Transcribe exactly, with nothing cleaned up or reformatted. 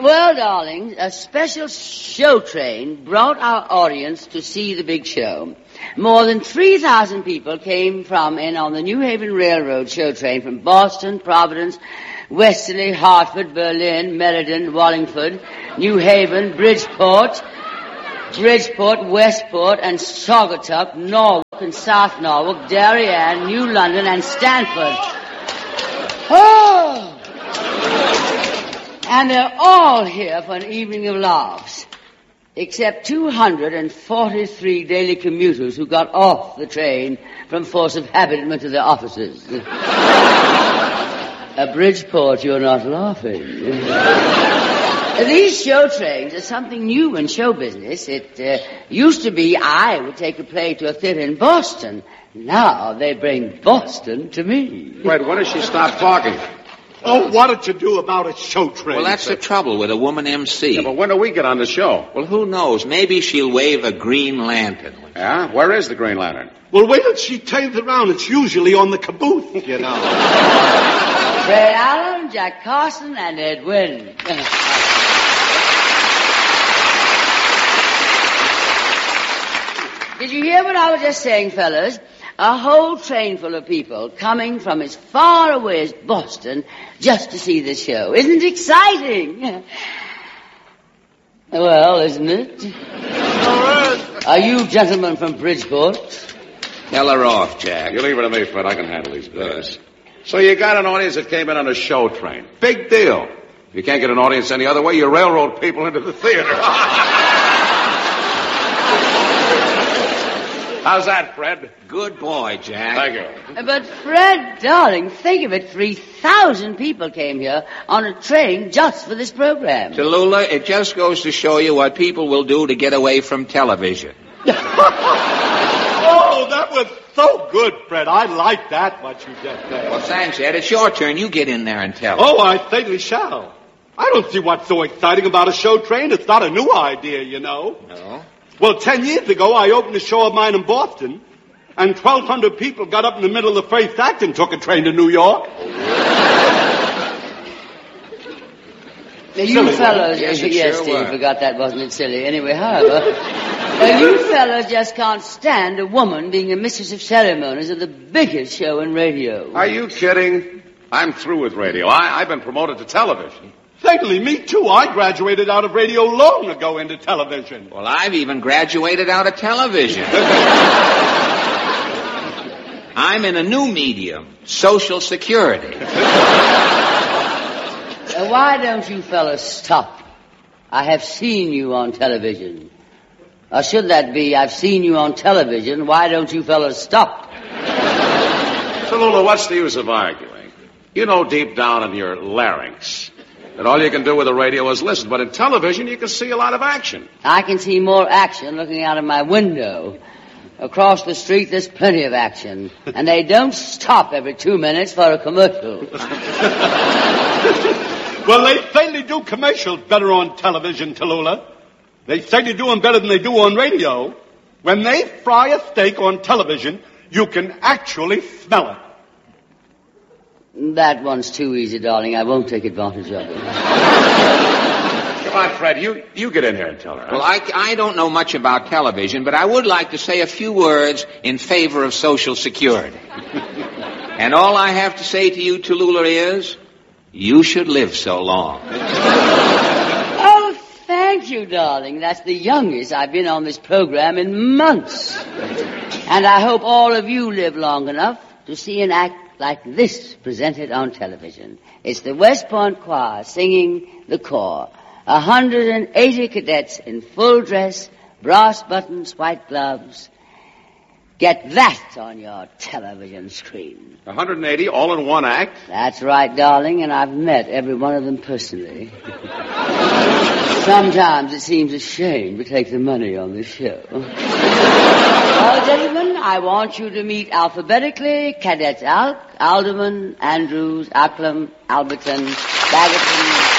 Well, darling, a special show train brought our audience to see the big show. More than three thousand people came from and on the New Haven Railroad show train from Boston, Providence, Westerly, Hartford, Berlin, Meriden, Wallingford, New Haven, Bridgeport, Bridgeport, Westport, and Saugatuck, Norwalk, and South Norwalk, Darien, New London, and Stanford. Oh! And they're all here for an evening of laughs, except two hundred forty-three daily commuters who got off the train from force of habit and went to their offices. At Bridgeport, you're not laughing. These show trains are something new in show business. It uh, used to be I would take a play to a theater in Boston. Now they bring Boston to me. Fred, when does she stop talking? Oh, what did you do about a show train? Well, that's the trouble with a woman M C. Yeah, but when do we get on the show? Well, who knows? Maybe she'll wave a green lantern. Yeah? Where is the green lantern? Well, wait till she turns around. It's usually on the caboose, you know. Fred Allen, Jack Carson, and Ed Wynn. Did you hear what I was just saying, fellas? A whole train full of people coming from as far away as Boston just to see the show. Isn't it exciting? Well, isn't it? Are you gentlemen from Bridgeport? Tell her off, Jack. You leave it to me, Fred. I can handle these business. So you got an audience that came in on a show train. Big deal. If you can't get an audience any other way, you railroad people into the theater. How's that, Fred? Good boy, Jack. Thank you. But, Fred, darling, think of it. three thousand people came here on a train just for this program. Tallulah, it just goes to show you what people will do to get away from television. Oh, that was so good, Fred. I like that, what you just said. Well, thanks, Ed. It's your turn. You get in there and tell. Oh, I certainly shall. I don't see what's so exciting about a show train. It's not a new idea, you know. No? Well, ten years ago, I opened a show of mine in Boston, and twelve hundred people got up in the middle of the first act and took a train to New York. Now, you fellows, Yes, yes, it sure Steve, were. forgot that, wasn't it silly? Anyway, however, well, you fellows just can't stand a woman being a mistress of ceremonies of the biggest show in radio. Are you kidding? I'm through with radio. I, I've been promoted to television. Certainly, me too. I graduated out of radio long ago into television. Well, I've even graduated out of television. I'm in a new medium, Social Security. Uh, why don't you fellas stop? I have seen you on television. Or should that be, I've seen you on television. Why don't you fellas stop? Tallulah, what's the use of arguing? You know deep down in your larynx that all you can do with the radio is listen, but in television you can see a lot of action. I can see more action looking out of my window. Across the street, there's plenty of action. And they don't stop every two minutes for a commercial. Well, they certainly do commercials better on television, Tallulah. They certainly do them better than they do on radio. When they fry a steak on television, you can actually smell it. That one's too easy, darling. I won't take advantage of it. Come on, Fred, you, you get in here and tell her. Well, I, I don't know much about television, but I would like to say a few words in favor of Social Security. And all I have to say to you, Tallulah, is you should live so long. Oh, thank you, darling. That's the youngest I've been on this program in months. And I hope all of you live long enough to see an act like this presented on television. It's the West Point Choir singing the corps. A hundred and eighty cadets in full dress, brass buttons, white gloves. Get that on your television screen. one hundred eighty, all in one act? That's right, darling, and I've met every one of them personally. Sometimes it seems a shame to take the money on this show. Well, gentlemen, I want you to meet alphabetically Cadets Alk, Alderman, Andrews, Acklam, Alberton, Baggerton,